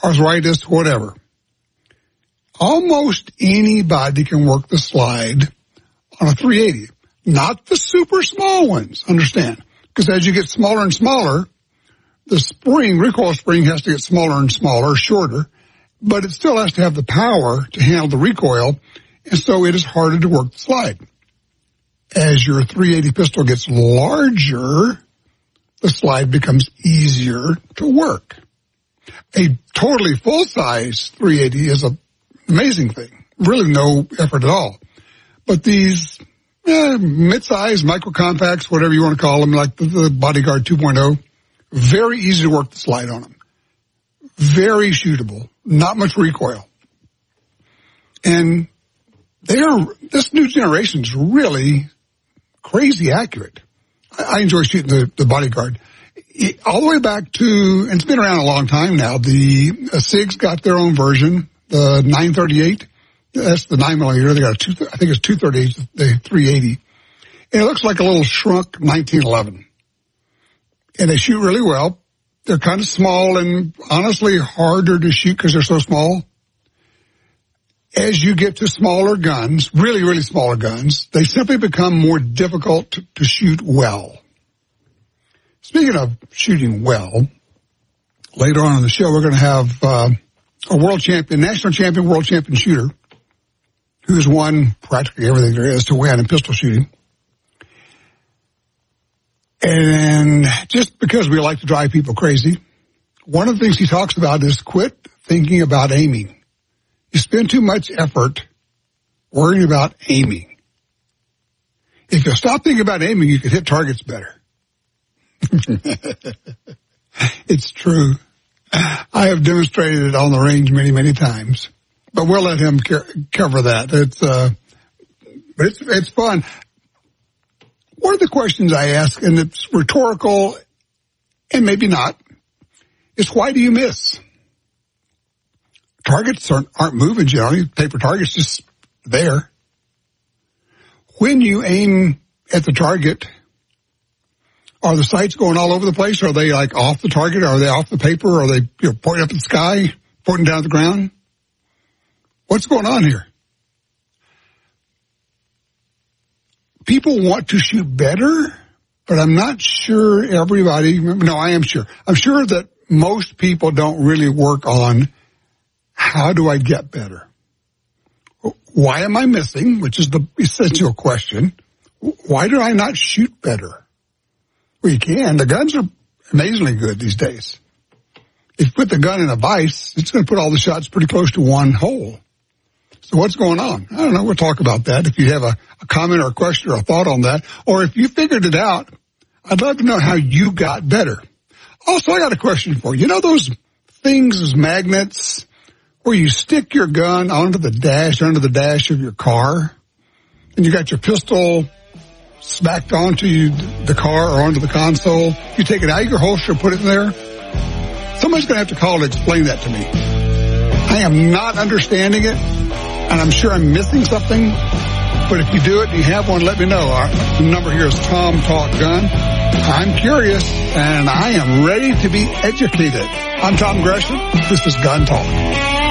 arthritis, whatever. Almost anybody can work the slide on a 380. Not the super small ones, understand. Because as you get smaller and smaller, the spring, recoil spring, has to get smaller and smaller, shorter, but it still has to have the power to handle the recoil, and so it is harder to work the slide. As your 380 pistol gets larger, the slide becomes easier to work. A totally full-size 380 is an amazing thing. Really no effort at all. But these mid-size, micro-compacts, whatever you want to call them, like the Bodyguard 2.0, very easy to work the slide on them. Very shootable. Not much recoil. And this new generation is really crazy accurate. I enjoy shooting the Bodyguard. All the way back to, and it's been around a long time now, the SIG's got their own version, the 938. That's the 9mm. They got I think it's 238, the 380. And it looks like a little shrunk 1911. And they shoot really well. They're kind of small and honestly harder to shoot because they're so small. As you get to smaller guns, really, really smaller guns, they simply become more difficult to shoot well. Speaking of shooting well, later on in the show, we're going to have a world champion, national champion, world champion shooter who's won practically everything there is to win in pistol shooting. And just because we like to drive people crazy, one of the things he talks about is quit thinking about aiming. You spend too much effort worrying about aiming. If you stop thinking about aiming, you could hit targets better. It's true. I have demonstrated it on the range many, many times, but we'll let him cover that. It's fun. One of the questions I ask, and it's rhetorical and maybe not, is why do you miss? Targets aren't moving, generally. Paper targets just there. When you aim at the target, are the sights going all over the place? Are they like off the target? Are they off the paper? Are they pointing up at the sky, pointing down at the ground? What's going on here? People want to shoot better, but I'm not sure everybody, no, I am sure. I'm sure that most people don't really work on how do I get better? Why am I missing? Which is the essential question. Why do I not shoot better? Well, you can. The guns are amazingly good these days. If you put the gun in a vise, it's going to put all the shots pretty close to one hole. So what's going on? I don't know. We'll talk about that. If you have a comment or a question or a thought on that, or if you figured it out, I'd love to know how you got better. Also, I got a question for you. You know those things as magnets where you stick your gun under the dash of your car, and you got your pistol smacked onto the car or onto the console? You take it out of your holster, put it in there. Somebody's going to have to call to explain that to me. I am not understanding it, and I'm sure I'm missing something. But if you do it and you have one, let me know. The number here is Tom Talk Gun. I'm curious, and I am ready to be educated. I'm Tom Gresham. This is Gun Talk.